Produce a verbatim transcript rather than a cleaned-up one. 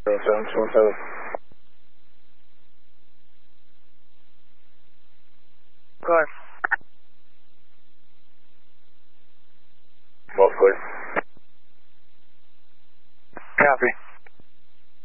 zero seven two one seven. Clear. Both clear. Copy.